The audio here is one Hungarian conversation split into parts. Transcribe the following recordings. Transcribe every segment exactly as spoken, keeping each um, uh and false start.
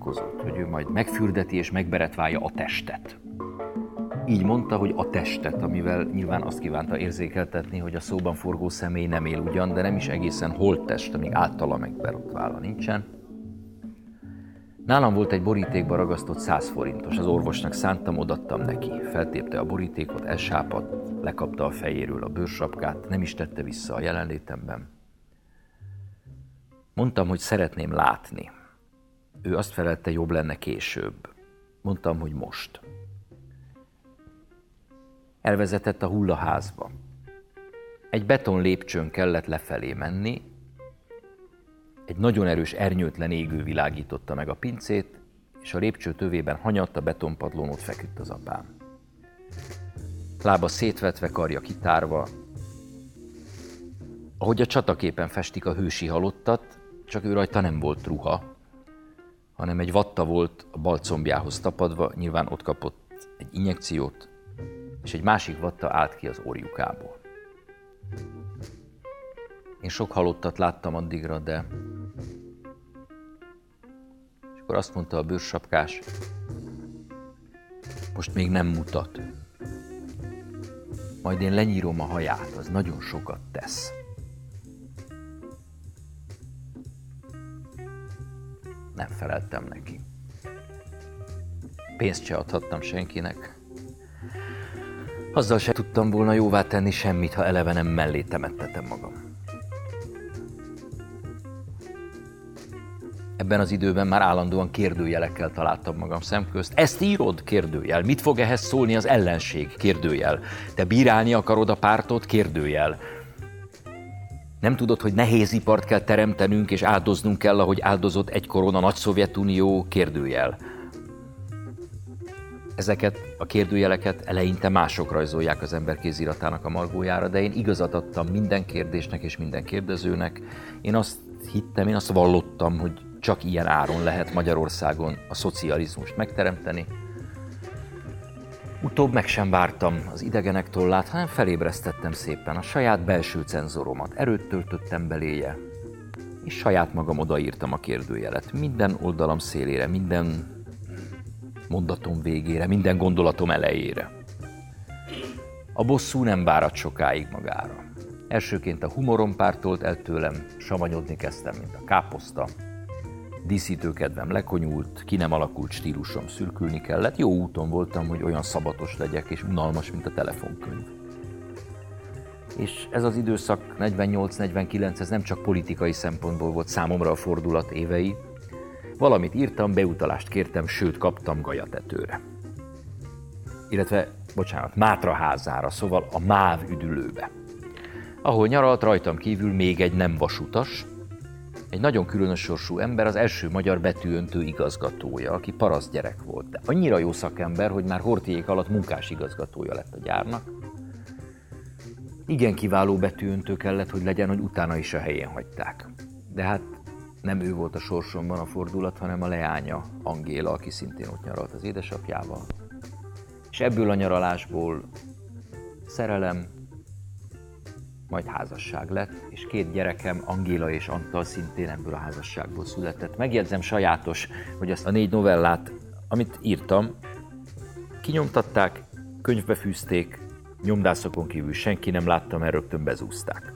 nyilatkozott, hogy ő majd megfürdeti és megberetválja a testet. Így mondta, hogy a testet, amivel nyilván azt kívánta érzékeltetni, hogy a szóban forgó személy nem él ugyan, de nem is egészen holttest, amíg általa megberetválva nincsen. Nálam volt egy borítékba ragasztott száz forintos, az orvosnak szántam, odattam neki. Feltépte a borítékot, elsápadt, lekapta a fejéről a bőrsapkát, nem is tette vissza a jelenlétemben. Mondtam, hogy szeretném látni. Ő azt felelte, jobb lenne később. Mondtam, hogy most. Elvezetett a hullaházba. Egy beton lépcsőn kellett lefelé menni, egy nagyon erős ernyőtlen égő világította meg a pincét, és a lépcső tövében hanyatt a betonpadlón ott feküdt az apám. Lába szétvetve, karja kitárva, ahogy a csataképen festik a hősi halottat, csak ő rajta nem volt ruha, hanem egy vatta volt a bal combjához tapadva, nyilván ott kapott egy injekciót, és egy másik vatta állt ki az orjukából. Én sok halottat láttam addigra, de... És akkor azt mondta a bőrsapkás, most még nem mutat. Majd én lenyírom a haját, az nagyon sokat tesz. Nem feleltem neki. Pénzt se adhattam senkinek. Azzal se tudtam volna jóvá tenni semmit, ha eleve nem mellé temettetem magam. Ebben az időben már állandóan kérdőjelekkel találtam magam szemközt. Ezt írod? Kérdőjel. Mit fog ehhez szólni az ellenség? Kérdőjel. Te bírálni akarod a pártot? Kérdőjel. Nem tudod, hogy nehéz ipart kell teremtenünk, és áldoznunk kell, ahogy áldozott egykoron a nagy Szovjetunió? Kérdőjel. Ezeket a kérdőjeleket eleinte mások rajzolják az ember kéziratának a margójára, de én igazat adtam minden kérdésnek és minden kérdezőnek. Én azt hittem, én azt vallottam, hogy csak ilyen áron lehet Magyarországon a szocializmust megteremteni. Utóbb meg sem vártam az idegenek tollát, hanem felébresztettem szépen a saját belső cenzoromat. Erőt töltöttem beléje, és saját magam odaírtam a kérdőjelet. Minden oldalam szélére, minden mondatom végére, minden gondolatom elejére. A bosszú nem várat sokáig magára. Elsőként a humorom pártolt el tőlem, savanyodni kezdtem, mint a káposzta. Díszítőkedvem lekonyult, ki nem alakult stílusom szürkülni kellett. Jó úton voltam, hogy olyan szabatos legyek és unalmas, mint a telefonkönyv. És ez az időszak negyvennyolc negyvenkilenc, ez nem csak politikai szempontból volt számomra a fordulat évei. Valamit írtam, beutalást kértem, sőt kaptam gajatetőre. Illetve, bocsánat, Mátra házára, szóval a MÁV üdülőbe. Ahol nyaralt rajtam kívül még egy nem vasutas, egy nagyon különös sorsú ember, az első magyar betűöntő igazgatója, aki paraszt gyerek volt. De annyira jó szakember, hogy már Horthyék alatt munkás igazgatója lett a gyárnak. Igen kiváló betűöntő kellett, hogy legyen, hogy utána is a helyén hagyták. De hát nem ő volt a sorsomban a fordulat, hanem a leánya, Angéla, aki szintén ott nyaralt az édesapjával. És ebből a nyaralásból szerelem, majd házasság lett, és két gyerekem, Angéla és Antal szintén ebből a házasságból született. Megjegyzem, sajátos, hogy azt a négy novellát, amit írtam, kinyomtatták, könyvbe fűzték, nyomdászokon kívül senki nem látta, mert rögtön bezúzták.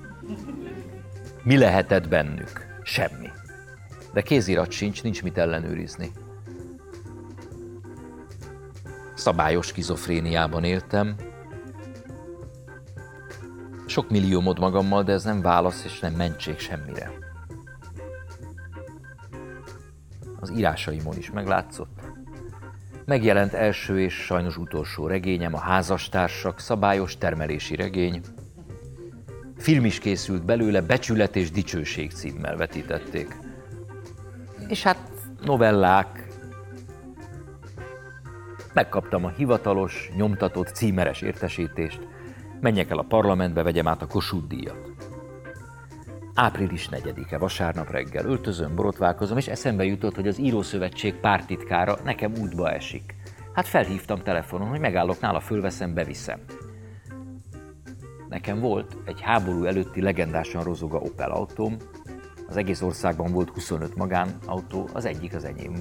Mi lehetett bennük? Semmi. De kézirat sincs, nincs mit ellenőrizni. Szabályos skizofréniában éltem. Sok milliómod magammal, de ez nem válasz és nem mentség semmire. Az írásaimon is meglátszott. Megjelent első és sajnos utolsó regényem, a Házastársak, szabályos termelési regény. Film is készült belőle, Becsület és dicsőség címmel vetítették. És hát novellák. Megkaptam a hivatalos, nyomtatott, címeres értesítést, menjek el a parlamentbe, vegyem át a Kossuth-díjat. április negyedike, vasárnap reggel öltözöm, borotválkozom, és eszembe jutott, hogy az Írószövetség párttitkára nekem útba esik. Hát felhívtam telefonon, hogy megállok nála, fölveszem, beviszem. Nekem volt egy háború előtti legendásan rozoga Opel autóm, az egész országban volt huszonöt magánautó, az egyik az enyém